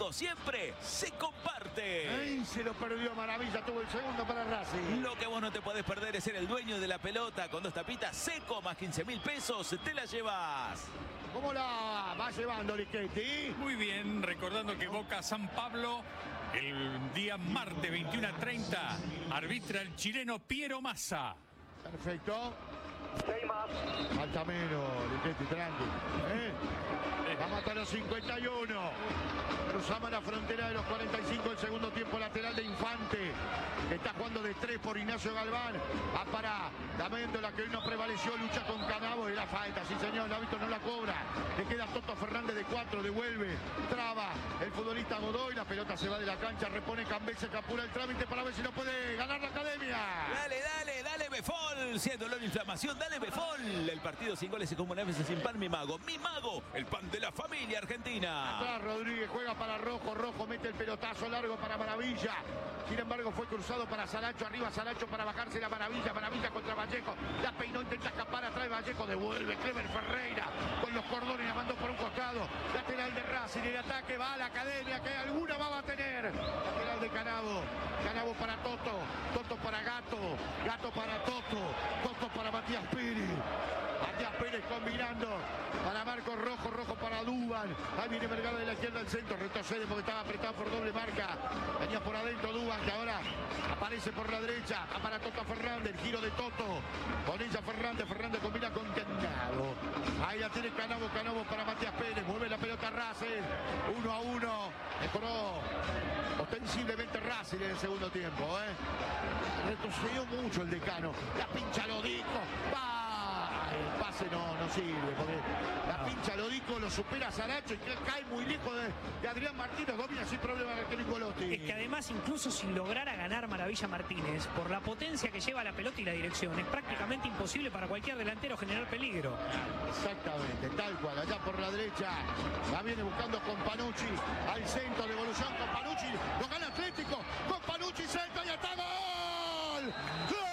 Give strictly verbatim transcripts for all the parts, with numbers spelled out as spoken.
todo siempre se comparte. Ay, se lo perdió, maravilla, tuvo el segundo para Racing. Lo que vos no te podés perder es ser el dueño de la pelota. Con dos tapitas Seco más quince mil pesos te la llevas. ¿Cómo la va llevando Lichetti? Muy bien, recordando que Boca San Pablo el día martes veintiuno a treinta arbitra el chileno Piero Massa. Perfecto. Falta menos, Lichetti, tranqui. ¿Eh? Vamos hasta los cincuenta y uno. Cruzamos la frontera de los cuarenta y cinco. El segundo tiempo lateral de Infante, que está jugando de tres por Ignacio Galván. Va para D'Amendola, que hoy no prevaleció. Lucha con Canavo y la falta. Sí, señor, el hábito no la cobra. Le queda Toto Fernández de cuatro. Devuelve. Traba el futbolista Godoy. La pelota se va de la cancha. Repone Cambese, que apura el trámite para ver si no puede ganar la Academia. Dale, dale, dale, Befol. Si hay dolor e inflamación, dale, Befol. El partido sin goles se come una vez sin pan, mi mago. Mi mago, el pan de la familia argentina. Atrás Rodríguez juega para Rojo. Rojo mete el pelotazo largo para Maravilla. Sin embargo, fue cruzado para Saracho. Arriba Saracho para bajarse la Maravilla. Maravilla contra Vallejo. La peinó, intenta escapar. Atrás Vallejo. Devuelve Clever Ferreira con los cordones. La mandó por un costado. Lateral de Racing. El ataque va a la Academia, que alguna va a tener. Lateral de Canavo. Canavo para Toto. Toto para Gato. Gato para Toto. Toto para Matías Pérez. Matías Pérez combinando para Marcos Rojo. Rojo para Duban. Ahí viene Vergara de la izquierda al centro. Retrocede porque estaba apretado por doble marca. Venía por adentro Duban, que ahora aparece por la derecha. Va para Toto Fernández. El giro de Toto. Con ella Fernández. Fernández combina con Canavo. Ahí la tiene Canavo. Canavo para Matías Pérez. Mueve la pelota Racing. Uno a uno. Mejoró ostensiblemente Racing en el segundo tiempo. ¿eh? Retrocedió mucho el Decano. La pincha lo dijo. Va. El pase no, no sirve, porque la pincha Lodico, lo supera Saracho y cae muy lejos de, de Adrián Martínez. Domina sin problema el Nicolotti. Es que además, incluso si lograra ganar Maravilla Martínez, por la potencia que lleva la pelota y la dirección, es prácticamente imposible para cualquier delantero generar peligro. Exactamente, tal cual. Allá por la derecha la viene buscando con Panucci al centro, devolución con Panucci, lo gana Atlético, con Panucci centro y hasta gol. ¡Gol!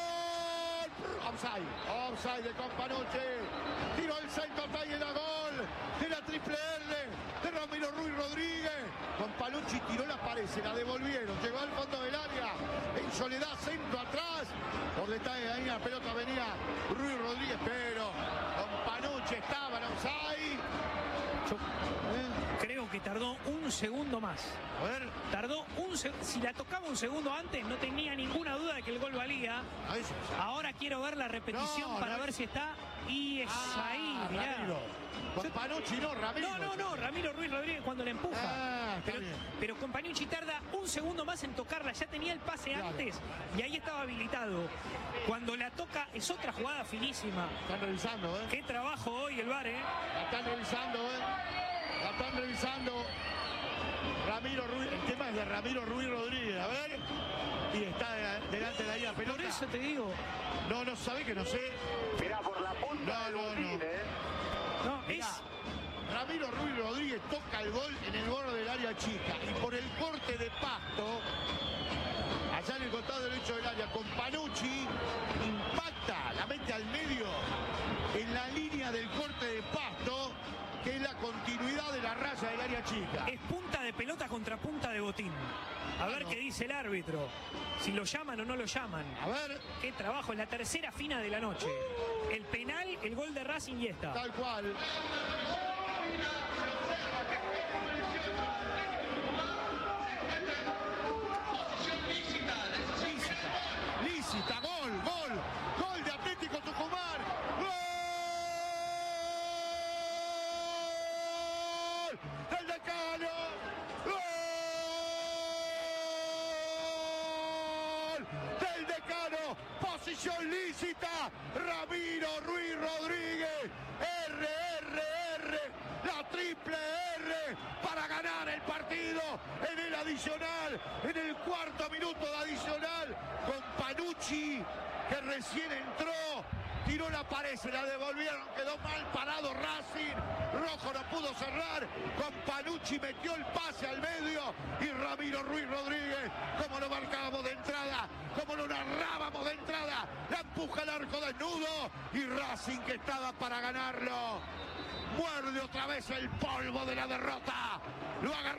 Offside, offside de Companucci. Tiró el centro, está y era gol de la triple R de Ramiro Ruiz Rodríguez. Companucci tiró la pared, se la devolvieron. Llegó al fondo del área. En soledad, centro atrás. Por detalle ahí la pelota venía Ruiz Rodríguez, pero Companucci estaba en offside. Yo creo que tardó un segundo más. A ver. Tardó un segundo. Si la tocaba un segundo antes, no tenía ninguna duda de que el gol valía. Ahora quiero ver la repetición no, para no, ver si está. Y es ah, ahí, mirá. Companucci no, Ramiro. No, no, no, Ramiro Ruiz Rodríguez cuando le empuja. Ah, pero, pero Companucci tarda un segundo más en tocarla. Ya tenía el pase claro. antes y ahí estaba habilitado. Cuando la toca es otra jugada finísima. Están revisando, ¿eh? Qué trabajo hoy el V A R, ¿eh? La están revisando, ¿eh? La están revisando. Ramiro Ruiz, el tema es de Ramiro Ruiz Rodríguez, a ver. Y está delante de la línea pelota. Por eso te digo. No, no sabe que no sé. Mirá, por la punta no, no, del botín, no. ¿eh? No, Mirá, es... Ramiro Ruiz Rodríguez toca el gol en el borde del área chica. Y por el corte de Pasto, allá en el costado derecho del área, con Panucci, impacta, la mete al medio, en la línea del corte de Pasto, que es la continuidad de la raya del área chica. Es punta de pelota contra punta de botín. A ver qué dice el árbitro. Si lo llaman o no lo llaman. A ver. Qué trabajo, en la tercera fina de la noche. El penal, el gol de Racing y esta. Tal cual. Lícita. Lícita, gol, gol. Gol de Atlético Tucumán. ¡Gol! ¡Del Decano! ¡Gol! ¡Del Decano! Posición lícita. Ramiro Ruiz Rodríguez. R, R, R. La triple R para ganar el partido en el adicional, en el cuarto minuto de adicional, con Panucci, que recién entró, tiró la pared, se la devolvieron, quedó mal parado Racing, Rojo no pudo cerrar, con Panucci metió el pase al medio y Ramiro Ruiz Rodríguez, como lo marcábamos de entrada, como lo narrábamos de entrada, la empuja al arco desnudo y Racing, que estaba para ganarlo, muerde otra vez el polvo de la derrota, lo agarró.